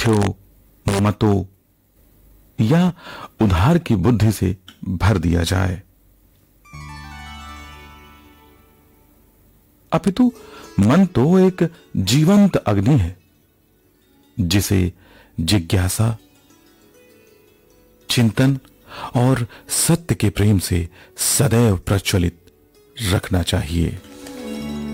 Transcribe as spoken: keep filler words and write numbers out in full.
शोक, मतों या उधार की बुद्धि से भर दिया जाए, अपितु मन तो एक जीवंत अग्नि है जिसे जिज्ञासा, चिंतन और सत्य के प्रेम से सदैव प्रज्वलित रखना चाहिए।